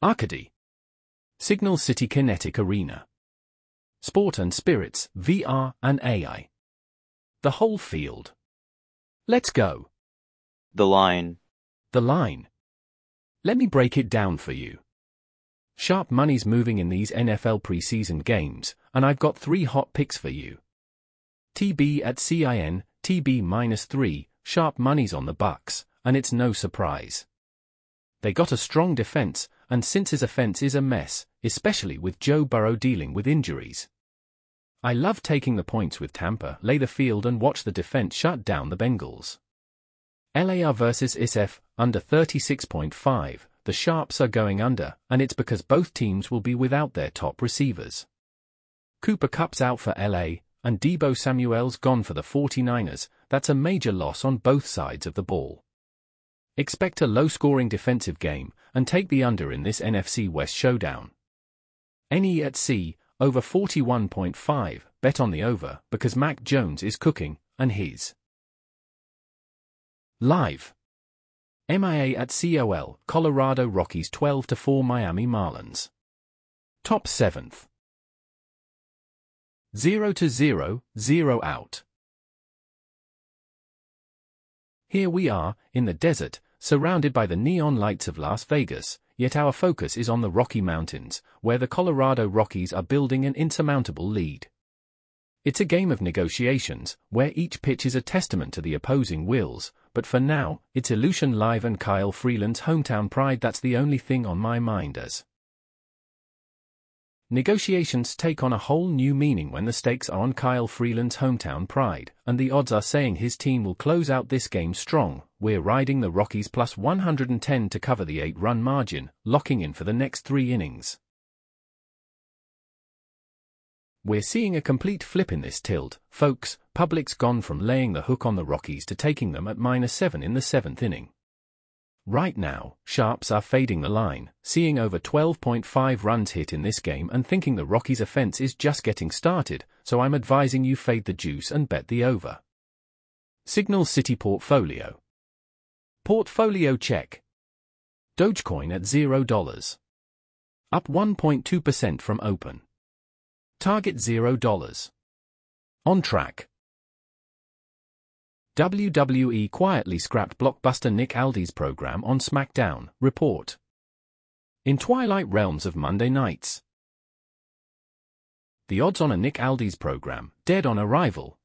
Arcady. Signal City Kinetic Arena. Sport and Spirits, VR and AI. The whole field. Let's go. The line. The line. Let me break it down for you. Sharp money's moving in these NFL preseason games, and I've got 3 hot picks for you. TB at CIN, TB -3, sharp money's on the Bucks, and it's no surprise. They got a strong defense, and since his offense is a mess, especially with Joe Burrow dealing with injuries. I love taking the points with Tampa, lay the field and watch the defense shut down the Bengals. LAR versus SF, under 36.5, the Sharps are going under, and it's because both teams will be without their top receivers. Cooper Kupp's out for LA, and Deebo Samuel's gone for the 49ers, that's a major loss on both sides of the ball. Expect a low-scoring defensive game, and take the under in this NFC West showdown. NE at C, over 41.5, bet on the over, because Mac Jones is cooking, and his. Live. MIA at COL, Colorado Rockies 12-4 Miami Marlins. Top 7th. 0-0, 0 out. Here we are, in the desert, surrounded by the neon lights of Las Vegas, yet our focus is on the Rocky Mountains, where the Colorado Rockies are building an insurmountable lead. It's a game of negotiations, where each pitch is a testament to the opposing wills, but for now, it's Aleutian Live and Kyle Freeland's hometown pride that's the only thing on my mind as. Negotiations take on a whole new meaning when the stakes are on Kyle Freeland's hometown pride, and the odds are saying his team will close out this game strong. We're riding the Rockies plus 110 to cover the 8-run margin, locking in for the next 3 innings. We're seeing a complete flip in this tilt, folks. Public's gone from laying the hook on the Rockies to taking them at -7 in the 7th inning. Right now, Sharps are fading the line, seeing over 12.5 runs hit in this game and thinking the Rockies' offense is just getting started, so I'm advising you fade the juice and bet the over. Signal City Portfolio. Portfolio check. Dogecoin at $0. Up 1.2% from open. Target $0. On track. WWE quietly scrapped blockbuster Nick Aldi's program on SmackDown, report. In twilight realms of Monday nights. The odds on a Nick Aldi's program, dead on arrival,